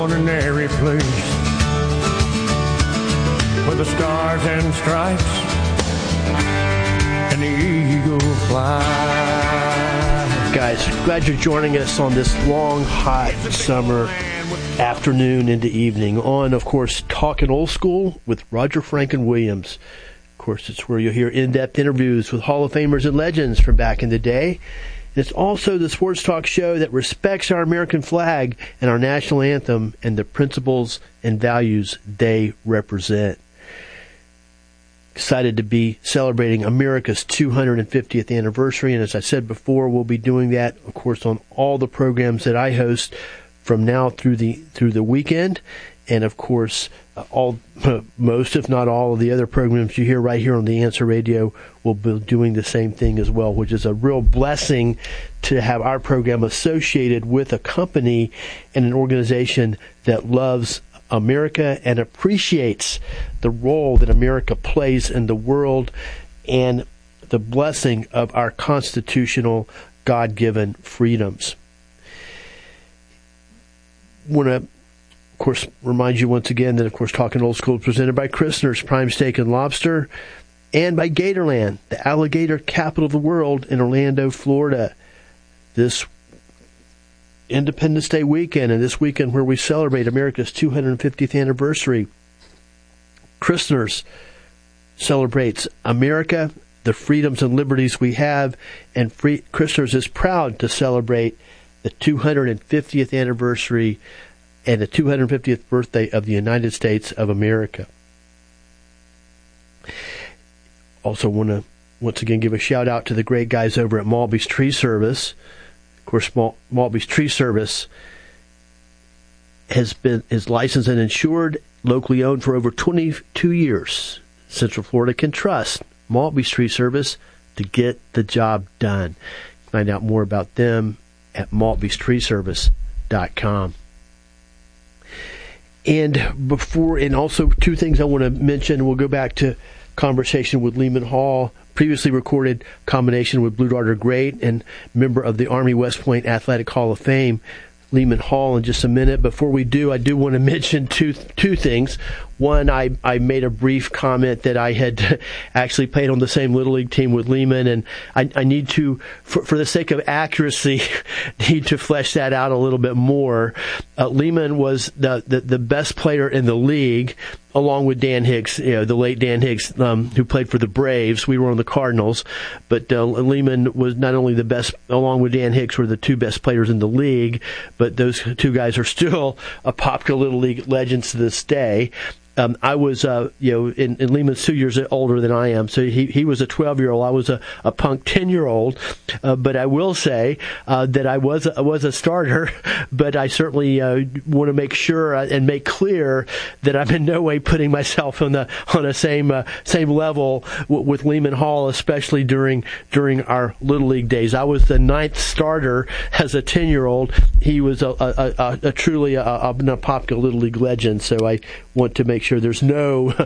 Ordinary place where the stars and stripes and the eagle fly. Guys, glad you're joining us on this long, hot summer afternoon into evening on, of course, Talking Old School with Roger Franklin Williams. Of course, it's where you'll hear in-depth interviews with Hall of Famers and legends from back in the day. It's also the sports talk show that respects our American flag and our national anthem and the principles and values they represent. Excited to be celebrating America's 250th anniversary, and as I said before, we'll be doing that, of course, on all the programs that I host from now through the weekend, and of course, most, if not all, of the other programs you hear right here on The Answer Radio will be doing the same thing as well, which is a real blessing to have our program associated with a company and an organization that loves America and appreciates the role that America plays in the world and the blessing of our constitutional God-given freedoms. Want to, of course, remind you once again that, of course, Talking Old School is presented by Christner's Prime Steak and Lobster and by Gatorland, the alligator capital of the world in Orlando, Florida. This Independence Day weekend and this weekend where we celebrate America's 250th anniversary, Christner's celebrates America, the freedoms and liberties we have, and Christner's is proud to celebrate the 250th anniversary and the 250th birthday of the United States of America. Also want to once again give a shout out to the great guys over at Maltby's Tree Service. Of course, Maltby's Tree Service is licensed and insured, locally owned for over 22 years. Central Florida can trust Maltby's Tree Service to get the job done. Find out more about them at maltbystreeservice.com. And also two things I want to mention. We'll go back to conversation with Lehman Hall, previously recorded combination with Blue Darter great and member of the Army West Point Athletic Hall of Fame, Lehman Hall, in just a minute. Before we do, I do want to mention two things. One, I made a brief comment that I had actually played on the same Little League team with Lehman, and I need to, for the sake of accuracy, need to flesh that out a little bit more. Lehman was the best player in the league, along with Dan Hicks, the late Dan Hicks, who played for the Braves. We were on the Cardinals, but Lehman was not only the best, along with Dan Hicks, were the two best players in the league, but those two guys are still a popular Little League legends to this day. I was, and Lehman's 2 years older than I am, so he was a 12-year-old. I was a punk 10-year-old. But I will say that I was a starter. But I certainly want to make sure and make clear that I'm in no way putting myself on a same level with Lehman Hall, especially during our Little League days. I was the 9th starter as a 10-year-old. He was a truly a popular Little League legend. So I want to make sure there's no